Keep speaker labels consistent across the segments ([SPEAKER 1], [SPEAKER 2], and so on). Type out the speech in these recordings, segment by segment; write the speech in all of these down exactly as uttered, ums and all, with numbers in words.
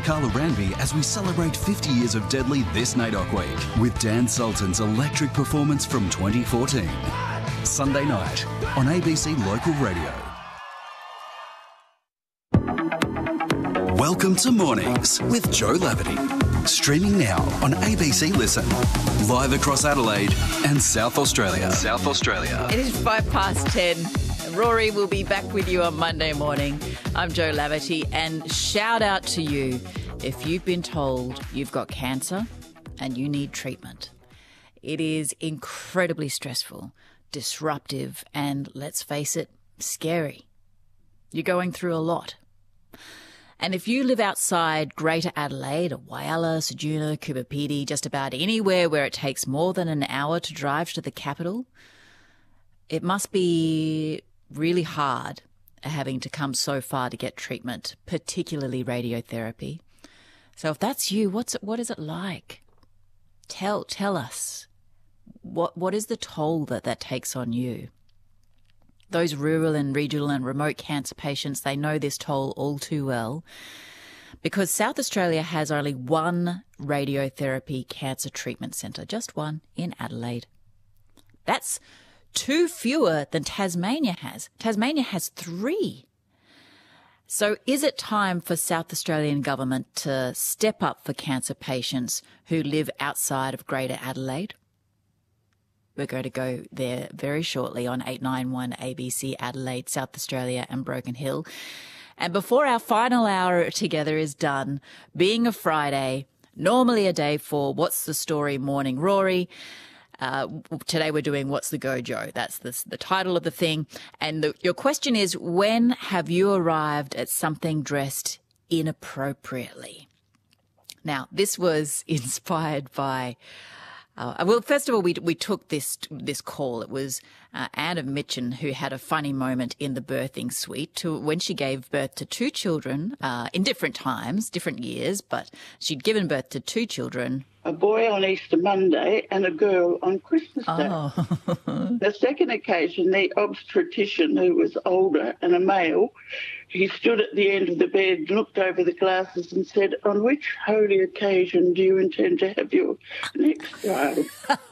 [SPEAKER 1] Carla Ranby as we celebrate fifty years of Deadly this NAIDOC week with Dan Sultan's electric performance from twenty fourteen. Sunday night on A B C Local Radio. Welcome to Mornings with Joe Lavity. Streaming now on A B C Listen. Live across Adelaide and South Australia. South Australia.
[SPEAKER 2] It is five past ten. Rory will be back with you on Monday morning. I'm Joe Lavity, and shout out to you if you've been told you've got cancer and you need treatment. It is incredibly stressful, disruptive, and let's face it, scary. You're going through a lot. And if you live outside Greater Adelaide or Whyalla, Ceduna, Coober Pedy, just about anywhere where it takes more than an hour to drive to the capital, it must be really hard having to come so far to get treatment, particularly radiotherapy. So if that's you, what's it, what is it like? Tell tell us. What what is the toll that that takes on you? Those rural and regional and remote cancer patients, they know this toll all too well because South Australia has only one radiotherapy cancer treatment centre, just one in Adelaide. That's two fewer than Tasmania has. Tasmania has three. So is it time for South Australian government to step up for cancer patients who live outside of Greater Adelaide? We're going to go there very shortly on eight nine one A B C Adelaide, South Australia and Broken Hill. And before our final hour together is done, being a Friday, normally a day for What's the Story Morning Rory, Uh, today we're doing What's the Go, Joe? That's the, the title of the thing. And the, your question is, when have you arrived at something dressed inappropriately? Now, this was inspired by, uh, well, first of all, we we took this this call. It was uh, Anne of Mitchin who had a funny moment in the birthing suite to when she gave birth to two children uh, in different times, different years, but she'd given birth to two children.
[SPEAKER 3] A boy on Easter Monday and a girl on Christmas Day.
[SPEAKER 2] Oh.
[SPEAKER 3] The second occasion, the obstetrician, who was older and a male, he stood at the end of the bed, looked over the glasses and said, "On which holy occasion do you intend to have your next child?"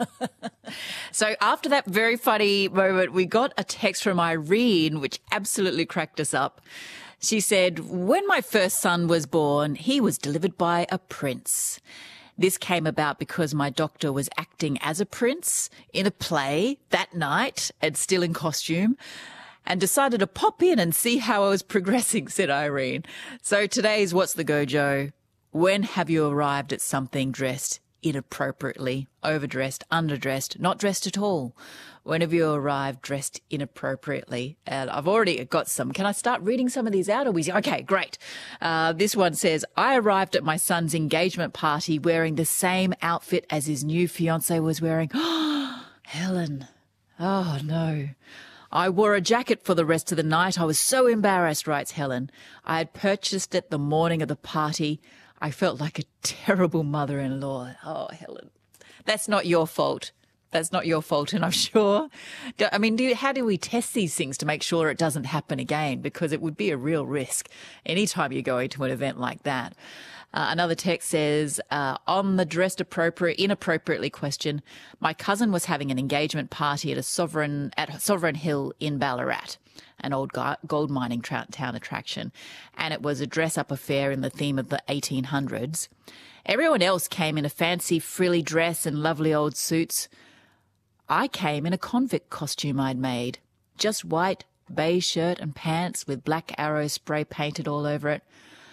[SPEAKER 2] So after that very funny moment, we got a text from Irene, which absolutely cracked us up. She said, "When my first son was born, he was delivered by a prince. This came about because my doctor was acting as a prince in a play that night and still in costume and decided to pop in and see how I was progressing," said Irene. So today's What's the Go, Joe? When have you arrived at something dressed inappropriately, overdressed, underdressed, not dressed at all? When have you arrived dressed inappropriately? And I've already got some. Can I start reading some of these out? Or we... Okay, great. Uh, this one says, "I arrived at my son's engagement party wearing the same outfit as his new fiancée was wearing." Helen. Oh, no. "I wore a jacket for the rest of the night. I was so embarrassed," writes Helen. "I had purchased it the morning of the party. I felt like a terrible mother-in-law." Oh, Helen, that's not your fault. That's not your fault, and I'm sure. I mean, do you, how do we test these things to make sure it doesn't happen again? Because it would be a real risk anytime you're going to an event like that. Uh, another text says, uh, on the dressed appropriate, inappropriately question, "My cousin was having an engagement party at a Sovereign at Sovereign Hill in Ballarat, an old gold mining tra- town attraction, and it was a dress-up affair in the theme of the eighteen hundreds. Everyone else came in a fancy frilly dress and lovely old suits. I came in a convict costume I'd made, just white beige shirt and pants with black arrow spray painted all over it."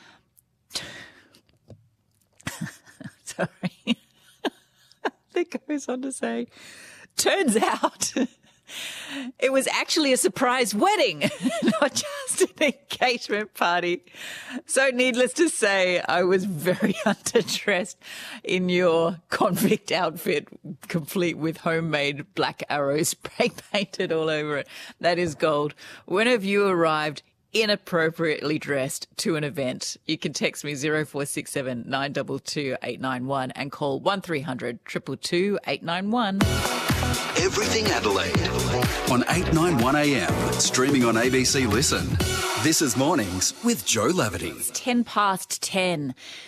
[SPEAKER 2] Sorry. It goes on to say, "Turns out it was actually a surprise wedding, not just an engagement party. So needless to say, I was very underdressed in your convict outfit, complete with homemade black arrows spray painted all over it. That is gold. When have you arrived inappropriately dressed to an event? You can text me zero four six seven nine two two eight nine one and call one three hundred two two two eight nine one.
[SPEAKER 1] Everything Adelaide on eight nine one A M, streaming on A B C Listen. This is Mornings with Joe Lavity.
[SPEAKER 2] It's ten past ten.